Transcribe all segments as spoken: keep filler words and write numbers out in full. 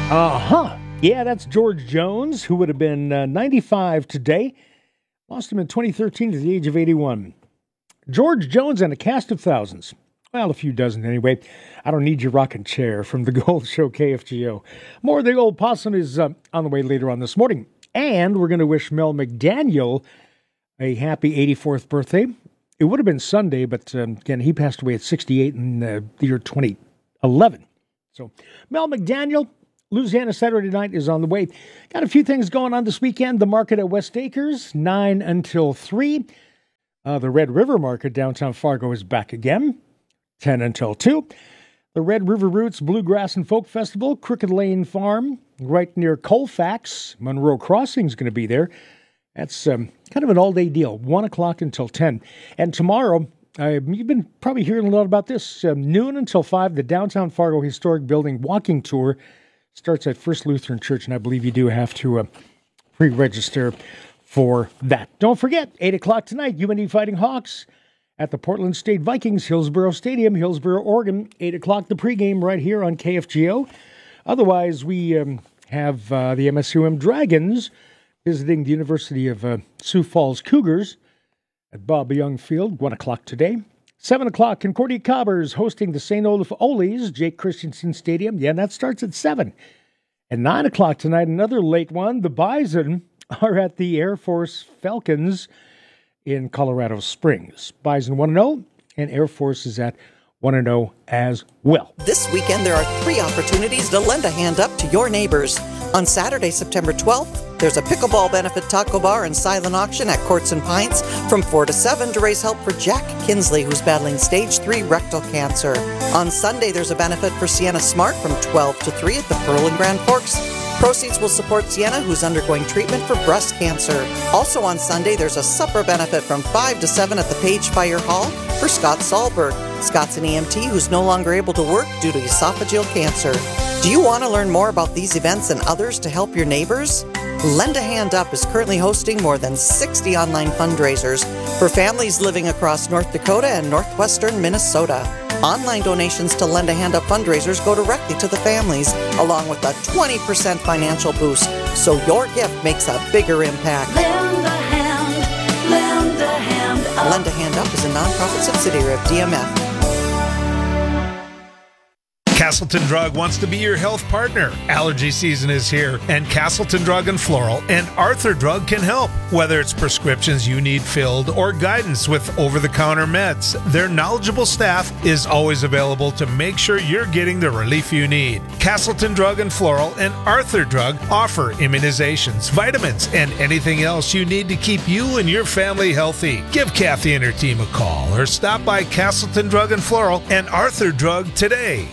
Uh-huh. Yeah, that's George Jones, who would have been uh, ninety-five today. Lost him in twenty thirteen at the age of eighty-one. George Jones and a cast of thousands. Well, a few dozen anyway. I don't need your rocking chair from the Gold Show K F G O. More of the Old Possum is uh, on the way later on this morning. And we're going to wish Mel McDaniel a happy eighty-fourth birthday. It would have been Sunday, but um, again, he passed away at sixty-eight in uh, the year twenty eleven. So, Mel McDaniel, Louisiana Saturday Night is on the way. Got a few things going on this weekend. The market at West Acres, nine until three. Uh, the Red River Market downtown Fargo is back again, ten until two. The Red River Roots Bluegrass and Folk Festival, Crooked Lane Farm, right near Colfax. Monroe Crossing is going to be there. That's um, kind of an all-day deal, one o'clock until ten. And tomorrow, uh, you've been probably hearing a lot about this, um, noon until five, the Downtown Fargo Historic Building Walking Tour starts at First Lutheran Church, and I believe you do have to uh, pre-register for that. Don't forget, eight o'clock tonight, U N D Fighting Hawks at the Portland State Vikings, Hillsboro Stadium, Hillsboro, Oregon. eight o'clock, the pregame right here on K F G O. Otherwise, we um, have uh, the M S U M Dragons visiting the University of uh, Sioux Falls Cougars at Bob Young Field, one o'clock today. seven o'clock, Concordia Cobbers hosting the Saint Olaf Ole's, Jake Christensen Stadium. Yeah, that starts at seven. And nine o'clock tonight, another late one. The Bison are at the Air Force Falcons in Colorado Springs. Bison one and oh, and Air Force is at one and oh as well. This weekend, there are three opportunities to lend a hand up to your neighbors. On Saturday, September twelfth, there's a pickleball benefit taco bar and silent auction at Courts and Pints from four to seven to raise help for Jack Kinsley, who's battling stage three rectal cancer. On Sunday, there's a benefit for Sienna Smart from twelve to three at the Pearl in Grand Forks. Proceeds will support Sienna, who's undergoing treatment for breast cancer. Also on Sunday, there's a supper benefit from five to seven at the Page Fire Hall for Scott Sahlberg. Scott's an E M T who's no longer able to work due to esophageal cancer. Do you want to learn more about these events and others to help your neighbors? Lend a Hand Up is currently hosting more than sixty online fundraisers for families living across North Dakota and northwestern Minnesota. Online donations to Lend a Hand Up fundraisers go directly to the families, along with a twenty percent financial boost, so your gift makes a bigger impact. Lend a hand, lend a hand up. Lend a Hand Up is a nonprofit subsidiary of D M F. Castleton Drug wants to be your health partner. Allergy season is here, and Castleton Drug and Floral and Arthur Drug can help. Whether it's prescriptions you need filled or guidance with over-the-counter meds, their knowledgeable staff is always available to make sure you're getting the relief you need. Castleton Drug and Floral and Arthur Drug offer immunizations, vitamins, and anything else you need to keep you and your family healthy. Give Kathy and her team a call or stop by Castleton Drug and Floral and Arthur Drug today.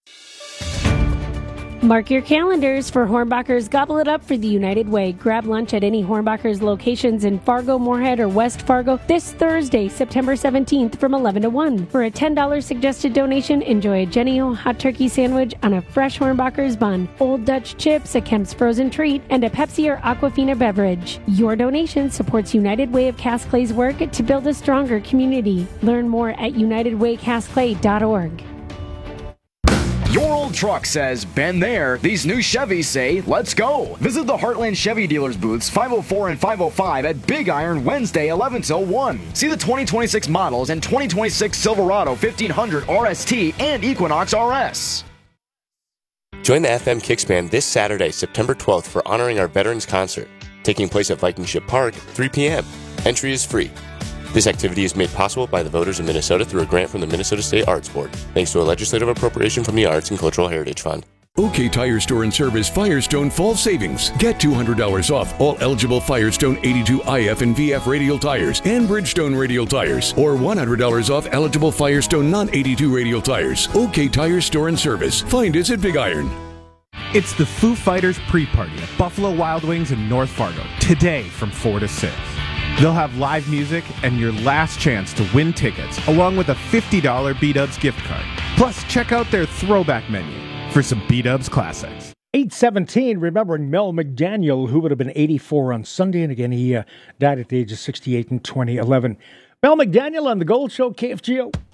Mark your calendars for Hornbacher's Gobble It Up for the United Way. Grab lunch at any Hornbacher's locations in Fargo, Moorhead, or West Fargo this Thursday, September seventeenth from eleven to one. For a ten dollars suggested donation, enjoy a Jenny O hot turkey sandwich on a fresh Hornbacher's bun, Old Dutch chips, a Kemp's frozen treat, and a Pepsi or Aquafina beverage. Your donation supports United Way of Cass Clay's work to build a stronger community. Learn more at united way cass clay dot org. Your old truck says, been there. These new Chevys say, let's go. Visit the Heartland Chevy dealers booths five oh four and five oh five at Big Iron Wednesday, eleven till one. See the twenty twenty-six models and twenty twenty-six Silverado fifteen hundred R S T and Equinox R S. Join the F M Kicks Band this Saturday, September twelfth for Honoring Our Veterans Concert, taking place at Viking Ship Park, three p.m. Entry is free. This activity is made possible by the voters of Minnesota through a grant from the Minnesota State Arts Board, thanks to a legislative appropriation from the Arts and Cultural Heritage Fund. OK Tire Store and Service Firestone Fall Savings. Get two hundred dollars off all eligible Firestone eighty-two I F and V F radial tires and Bridgestone radial tires, or one hundred dollars off eligible Firestone non eighty-two radial tires. OK Tire Store and Service. Find us at Big Iron. It's the Foo Fighters pre-party at Buffalo Wild Wings in North Fargo, today from four to six. They'll have live music and your last chance to win tickets, along with a fifty dollars B-Dubs gift card. Plus, check out their throwback menu for some B-Dubs classics. eight seventeen, remembering Mel McDaniel, who would have been eighty-four on Sunday, and again, he uh, died at the age of sixty-eight in twenty eleven. Mel McDaniel on the Gold Show, K F G O.